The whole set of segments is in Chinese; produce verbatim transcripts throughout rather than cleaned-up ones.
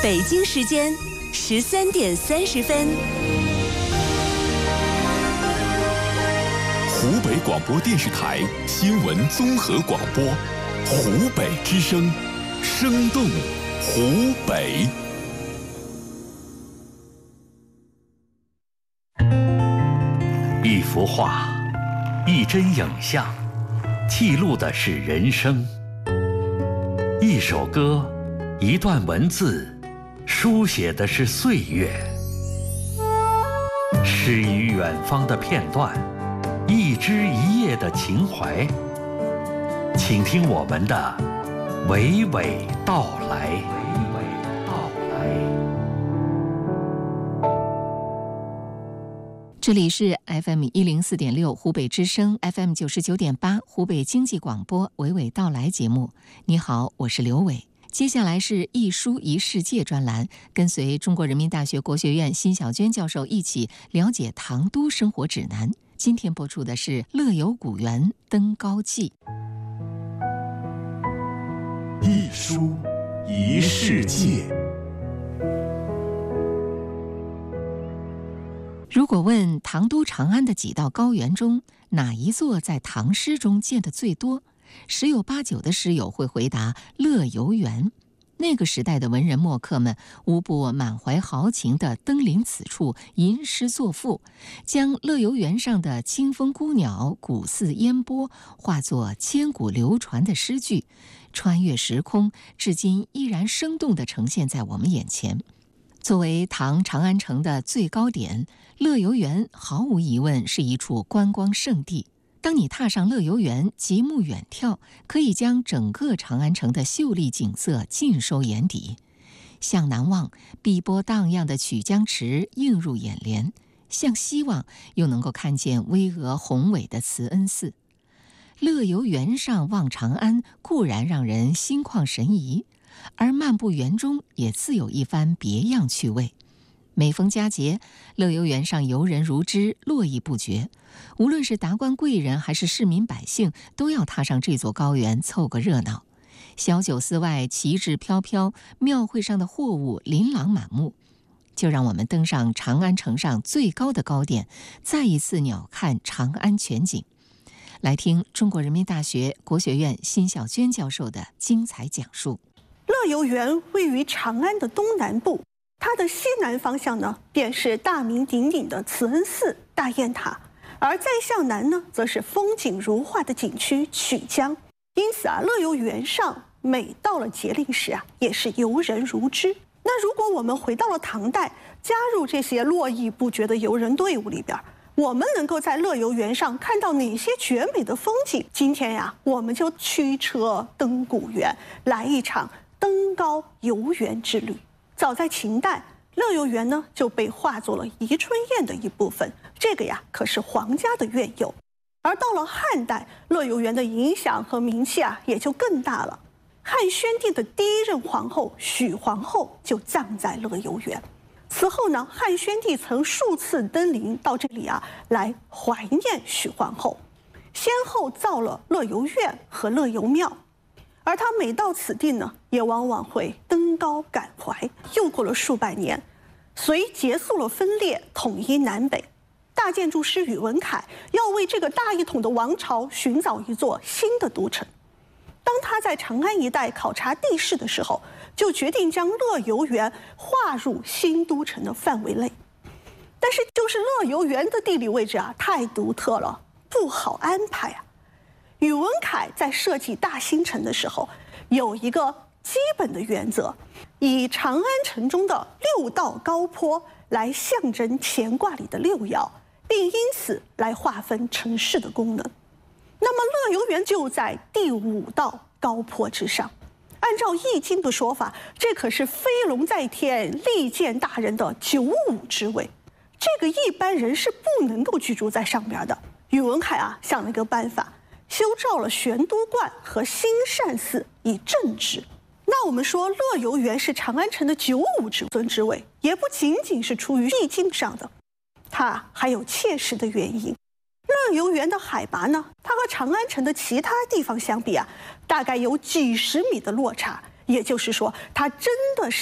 北京时间十三点三十分。 湖北广播电视台新闻综合广播，湖北之声，生动湖北。 一幅画，一帧影像，记录的是人生；一首歌，一段文字，书写的是岁月。诗与远方的片段，一枝一叶的情怀。请听我们的娓娓道来。娓娓道来。 这里是 F M 一零四点六湖北之声 F M 九十九点八湖北经济广播娓娓道来节目。你好，我是刘伟。接下来是一书一世界专栏，跟随中国人民大学国学院辛晓娟教授一起了解唐都生活指南。今天播出的是乐游古园登高记。 一书一世界。 如果问唐都长安的几道高原中，哪一座在唐诗中见得最多，十有八九的诗友会回答乐游原。那个时代的文人墨客们无不满怀豪情地登临此处，吟诗作赋，将乐游原上的清风孤鸟、古寺烟波化作千古流传的诗句，穿越时空，至今依然生动地呈现在我们眼前。作为唐长安城的最高点，乐游原毫无疑问是一处观光胜地。当你踏上乐游原，极目远眺，可以将整个长安城的秀丽景色尽收眼底。向南望，碧波荡漾的曲江池映入眼帘；向西望，又能够看见巍峨宏伟的慈恩寺。乐游原上望长安，固然让人心旷神怡，而漫步园中也自有一番别样趣味。每逢佳节，乐游原上游人如织，络绎不绝。无论是达官贵人还是市民百姓，都要踏上这座高原凑个热闹。小酒肆外，旗帜飘飘，庙会上的货物琳琅满目。就让我们登上长安城上最高的高点，再一次鸟瞰长安全景。来听中国人民大学国学院辛晓娟教授的精彩讲述。 乐游原位于长安的东南部，它的西南方向呢，便是大名鼎鼎的慈恩寺、大雁塔，而再向南呢，则是风景如画的景区曲江。因此啊，乐游原上每到了节令时啊，也是游人如织。那如果我们回到了唐代，加入这些络绎不绝的游人队伍里边，我们能够在乐游原上看到哪些绝美的风景？今天呀，我们就驱车登古原，来一场登高游园之旅。早在秦代，乐游原呢就被划作了宜春宴的一部分，这个呀可是皇家的苑游。而到了汉代，乐游原的影响和名气啊也就更大了。汉宣帝的第一任皇后许皇后就葬在乐游原。此后呢，汉宣帝曾数次登临到这里啊，来怀念许皇后，先后造了乐游院和乐游庙。而他每到此地呢，也往往会登高感怀。又过了数百年，隋结束了分裂，统一南北。大建筑师宇文恺要为这个大一统的王朝寻找一座新的都城。当他在长安一带考察地势的时候，就决定将乐游原划入新都城的范围内。但是就是乐游原的地理位置啊，太独特了，不好安排啊。宇文恺在设计大兴城的时候，有一个基本的原则，以长安城中的六道高坡来象征乾卦里的六爻，并因此来划分城市的功能。那么乐游原就在第五道高坡之上。按照易经的说法，这可是飞龙在天、利剑大人的九五之位，这个一般人是不能够居住在上边的。宇文恺啊，想了一个办法，修造了玄都观和兴善寺以正之。那我们说乐游原是长安城的九五之尊之位，也不仅仅是出于易经上的，它还有切实的原因。乐游原的海拔呢，它和长安城的其他地方相比啊，大概有几十米的落差，也就是说，它真的是长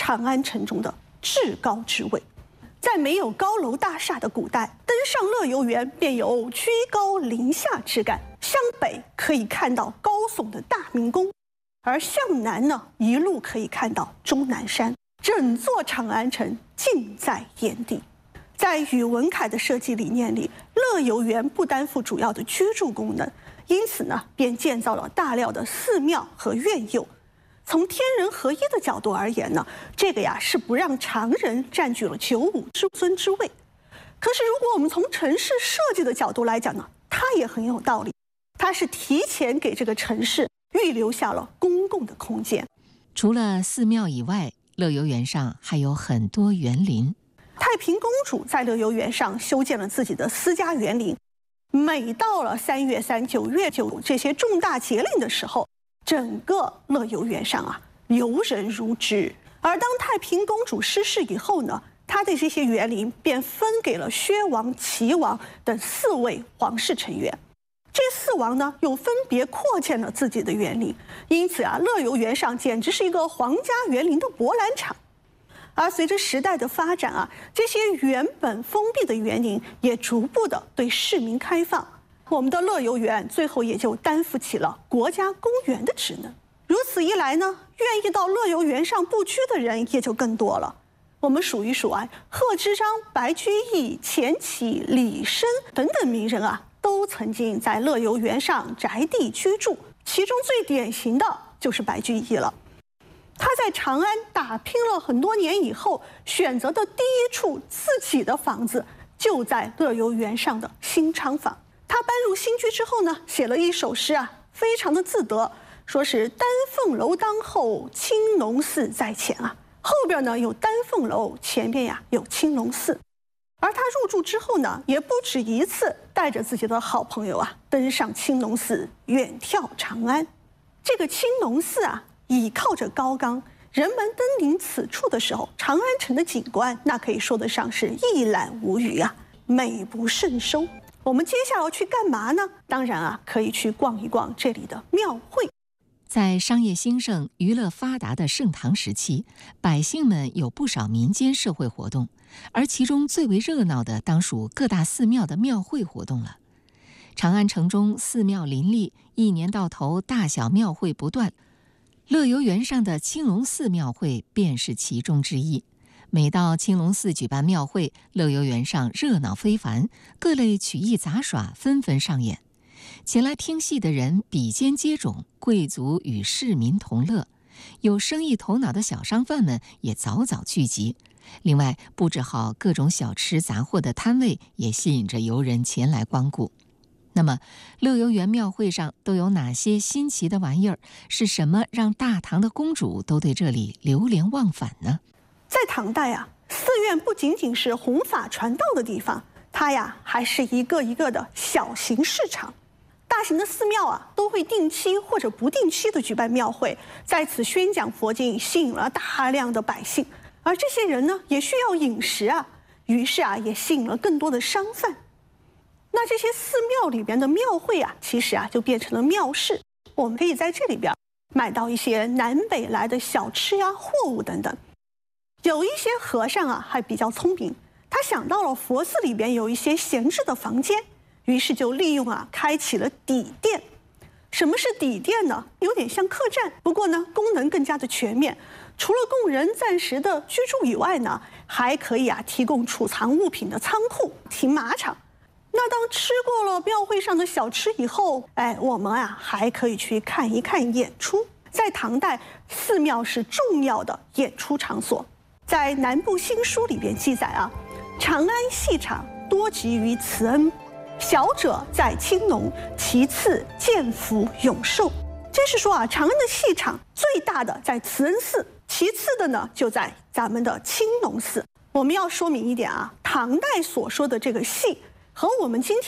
长安城中的至高之位。在没有高楼大厦的古代，登上乐游原便有居高临下之感。向北可以看到高耸的大明宫，而向南呢，一路可以看到终南山，整座长安城尽在眼底。在宇文恺的设计理念里，乐游原不担负主要的居住功能，因此呢，便建造了大量的寺庙和院囿。从天人合一的角度而言呢，这个呀是不让常人占据了九五之尊之位。可是如果我们从城市设计的角度来讲呢，它也很有道理，它是提前给这个城市预留下了公共的空间。 除了寺庙以外，乐游原上还有很多园林。 太平公主在乐游原上修建了自己的私家园林，每到了三月三、九月九这些重大节令的时候，整个乐游原上啊，游人如织。而当太平公主逝世以后呢，她的这些园林便分给了薛王、齐王等四位皇室成员。这四王呢，又分别扩建了自己的园林，因此啊，乐游原上简直是一个皇家园林的博览场。而随着时代的发展啊，这些原本封闭的园林也逐步的对市民开放。我们的乐游原最后也就担负起了国家公园的职能。如此一来呢，愿意到乐游原上布居的人也就更多了。我们数一数啊，贺知章、白居易、钱起、李绅等等名人啊，都曾经在乐游原上宅地居住。其中最典型的就是白居易了。他在长安打拼了很多年以后，选择的第一处自己的房子就在乐游原上的新昌坊。他搬入新居之后呢，写了一首诗啊，非常的自得，说是丹凤楼当后，青龙寺在前啊。后边呢有丹凤楼，前边呀有青龙寺。而他入住之后呢，也不止一次带着自己的好朋友啊，登上青龙寺，远眺长安。这个青龙寺啊，倚靠着高冈，人们登临此处的时候，长安城的景观那可以说得上是一览无余啊，美不胜收。我们接下来要去干嘛呢？当然啊，可以去逛一逛这里的庙会。 在商业兴盛、娱乐发达的盛唐时期，百姓们有不少民间社会活动，而其中最为热闹的当属各大寺庙的庙会活动了。长安城中寺庙林立，一年到头大小庙会不断，乐游原上的青龙寺庙会便是其中之一。每到青龙寺举办庙会，乐游原上热闹非凡，各类曲艺杂耍纷纷上演。前来听戏的人比肩接踵，贵族与市民同乐，有生意头脑的小商贩们也早早聚集。另外，布置好各种小吃杂货的摊位也吸引着游人前来光顾。那么，乐游原庙会上都有哪些新奇的玩意儿？是什么让大唐的公主都对这里流连忘返呢？ 在唐代啊，寺院不仅仅是弘法传道的地方，它呀还是一个一个的小型市场。大型的寺庙啊，都会定期或者不定期的举办庙会，在此宣讲佛经，吸引了大量的百姓。而这些人呢，也需要饮食啊，于是啊，也吸引了更多的商贩。那这些寺庙里边的庙会啊，其实啊，就变成了庙市。我们可以在这里边买到一些南北来的小吃呀、货物等等。有一些和尚啊，还比较聪明，他想到了佛寺里边有一些闲置的房间，于是就利用啊，开启了底店。什么是底店呢？有点像客栈，不过呢，功能更加的全面。除了供人暂时的居住以外呢，还可以啊，提供储藏物品的仓库、停马场。那当吃过了庙会上的小吃以后，哎，我们啊，还可以去看一看演出。在唐代，寺庙是重要的演出场所。在《南部新书》里边记载啊，长安戏场多集于慈恩，小者在青龙，其次建福永寿。这是说啊，长安的戏场最大的在慈恩寺，其次的呢就在咱们的青龙寺。我们要说明一点啊，唐代所说的这个戏和我们今天